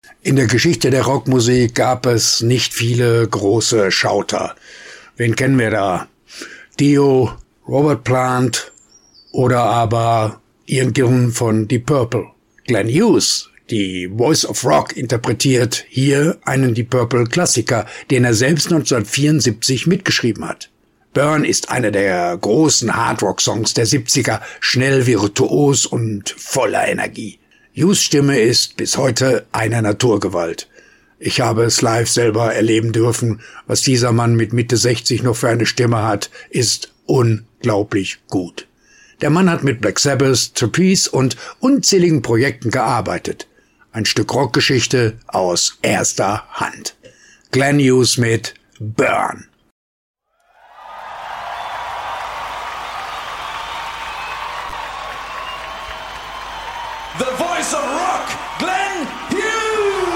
In der Geschichte der Rockmusik gab es nicht viele große Schauter. Wen kennen wir da? Dio, Robert Plant oder aber Ian Gillan von Deep Purple. Glenn Hughes, die Voice of Rock, interpretiert hier einen Deep Purple Klassiker, den er selbst 1974 mitgeschrieben hat. Burn ist einer der großen Hardrock-Songs der 70er, schnell, virtuos und voller Energie. Hughes' Stimme ist bis heute eine Naturgewalt. Ich habe es live selber erleben dürfen. Was dieser Mann mit Mitte 60 noch für eine Stimme hat, ist unglaublich gut. Der Mann hat mit Black Sabbath, Trapeze und unzähligen Projekten gearbeitet. Ein Stück Rockgeschichte aus erster Hand. Glenn Hughes mit Burn.